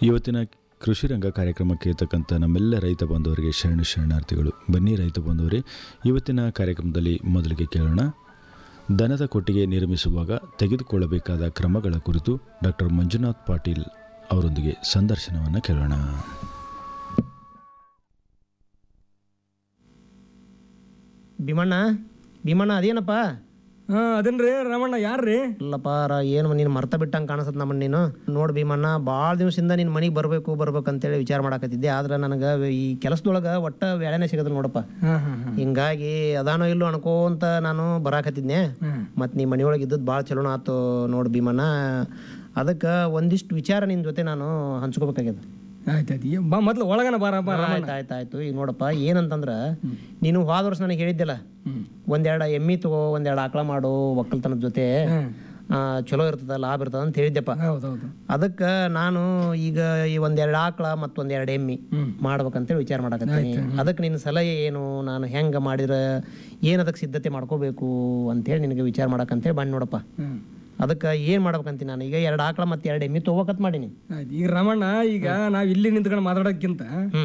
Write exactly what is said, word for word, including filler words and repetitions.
ಇವತ್ತಿನ ಕೃಷಿ ರಂಗ ಕಾರ್ಯಕ್ರಮಕ್ಕೆ ಇರ್ತಕ್ಕಂಥ ನಮ್ಮೆಲ್ಲ ರೈತ ಬಂಧುವರಿಗೆ ಶರಣ ಶರಣಾರ್ಥಿಗಳು. ಬನ್ನಿ ರೈತ ಬಂಧುವರೇ, ಇವತ್ತಿನ ಕಾರ್ಯಕ್ರಮದಲ್ಲಿ ಮೊದಲಿಗೆ ಕೇಳೋಣ, ದನದ ಕೊಟ್ಟಿಗೆ ನಿರ್ಮಿಸುವಾಗ ತೆಗೆದುಕೊಳ್ಳಬೇಕಾದ ಕ್ರಮಗಳ ಕುರಿತು ಡಾಕ್ಟರ್ ಮಂಜುನಾಥ್ ಪಾಟೀಲ್ ಅವರೊಂದಿಗೆ ಸಂದರ್ಶನವನ್ನು ಕೇಳೋಣ. ಭೀಮಣ್ಣ ಭೀಮಣ್ಣ ಅದೇನಪ್ಪ? ಹಾಂ ಅದೇನ್ರಿ ರಾಮಣ್ಣ, ಯಾರ್ರಿ? ಇಲ್ಲಪ್ಪ ರ ಏನು ನೀನು ಮರ್ತ ಬಿಟ್ಟಂಗೆ ಕಾಣಿಸತ್ ನಮ್ಮನ್ನ. ನೀನು ನೋಡಿ ಭೀಮಣ್ಣ, ಭಾಳ ದಿವಸದಿಂದ ನಿನ್ನ ಮನೆಗೆ ಬರಬೇಕು ಬರ್ಬೇಕು ಅಂತೇಳಿ ವಿಚಾರ ಮಾಡಾಕತ್ತಿದ್ದೆ. ಆದ್ರೆ ನನಗೆ ಈ ಕೆಲಸದೊಳಗೆ ಒಟ್ಟ ವೇಳೆನೇ ಸಿಗೋದು ನೋಡಪ್ಪ. ಹಿಂಗಾಗಿ ಅದಾನೋ ಇಲ್ಲೋ ಅನ್ಕೋಂತ ನಾನು ಬರಾಕತ್ತಿದ್ನೆ. ಮತ್ತು ನೀ ಮನೆಯೊಳಗೆ ಇದ್ದದ್ದು ಭಾಳ ಚಲೋನ ಆತು ನೋಡಿ ಭೀಮಣ್ಣ. ಅದಕ್ಕೆ ಒಂದಿಷ್ಟು ವಿಚಾರ ನಿನ್ನ ಜೊತೆ ನಾನು ಹಂಚ್ಕೋಬೇಕಾಗ್ಯದ. ಆಯ್ತಾಯ್ತು, ಬಾ ಮೊದ್ಲು ಒಳಗನ ಬಾರ ಬಾರ. ಆಯ್ತು ಆಯ್ತು ಆಯ್ತು. ಈಗ ನೋಡಪ್ಪ, ಏನಂತಂದ್ರೆ ನೀನು ಹೋದ ವರ್ಷ ನನಗೆ ಹೇಳಿದ್ದಿಲ್ಲ, ಒಂದೆರಡು ಎಮ್ಮಿ ತಗೋ, ಒಂದೆರಡು ಆಕಳ ಮಾಡು, ಒಕ್ಕಲ್ತನದ ಜೊತೆ ಚಲೋ ಇರ್ತದ, ಲಾಭ ಇರ್ತದ ಅಂತ ಹೇಳಿದ್ದೆಪ್ಪ. ಅದಕ್ಕೆ ನಾನು ಈಗ ಈ ಒಂದೆರಡು ಆಕಳ ಮತ್ತೊಂದೆರಡು ಎಮ್ಮಿ ಮಾಡ್ಬೇಕಂತೇಳಿ ವಿಚಾರ ಮಾಡಕತ್ತೀನಿ. ಅದಕ್ಕೆ ನಿನ್ನ ಸಲಹೆ ಏನು, ನಾನು ಹೆಂಗೆ ಮಾಡಿದ್ರೆ ಏನು ಅದಕ್ಕೆ ಸಿದ್ಧತೆ ಮಾಡ್ಕೋಬೇಕು ಅಂತೇಳಿ ನಿನಗೆ ವಿಚಾರ ಮಾಡಕ್ಕಂತೇಳಿ ಬಂದು ನೋಡಪ್ಪ. ಅದಕ್ಕೆ ಏನು ಮಾಡ್ಬೇಕಂತೀನಿ ನಾನು. ಈಗ ಎರಡು ಆಕಳ ಮತ್ತು ಎರಡು ಎಮ್ಮಿ ತೊಗೋಕತ್ ಮಾಡೀನಿ. ಈಗ ರಮಣ್ಣ, ಈಗ ನಾವು ಇಲ್ಲಿ ನಿಂತ್ಕೊಂಡು ಮಾತಾಡೋಕ್ಕಿಂತ